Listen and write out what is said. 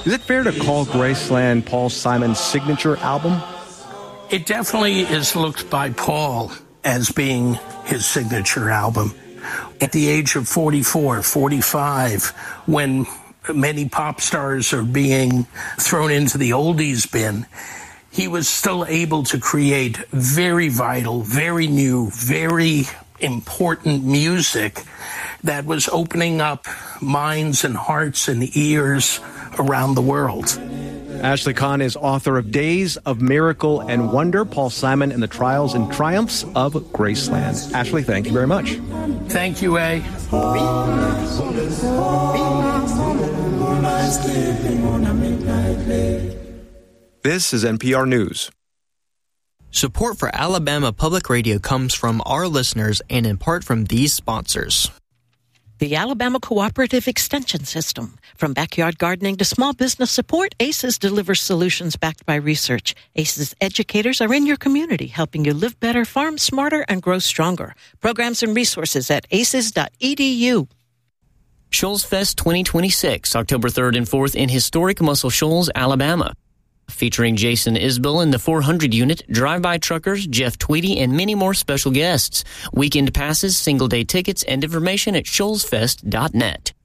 Is it fair to call Graceland Paul Simon's signature album? It definitely is looked by Paul as being his signature album. At the age of 44, 45, when many pop stars are being thrown into the oldies bin, he was still able to create very vital, very new, very important music that was opening up minds and hearts and ears around the world. Ashley Kahn is author of Days of Miracle and Wonder, Paul Simon and the Trials and Triumphs of Graceland. Ashley, thank you very much. Thank you, A. This is NPR News. Support for Alabama Public Radio comes from our listeners and in part from these sponsors. The Alabama Cooperative Extension System. From backyard gardening to small business support, ACES delivers solutions backed by research. ACES educators are in your community, helping you live better, farm smarter, and grow stronger. Programs and resources at aces.edu. Shoals Fest 2026, October 3rd and 4th in historic Muscle Shoals, Alabama. Featuring Jason Isbell and the 400 unit, drive-by truckers, Jeff Tweedy, and many more special guests. Weekend passes, single-day tickets, and information at shoalsfest.net.